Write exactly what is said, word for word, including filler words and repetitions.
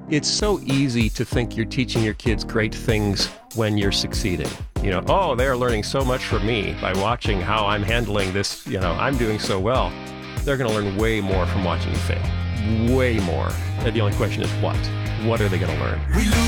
It's so easy to think you're teaching your kids great things when you're succeeding. You know, oh, they're learning so much from me by watching how I'm handling this, you know, I'm doing so well. They're going to learn way more from watching you fail. Way more. And the only question is what? What are they going to learn?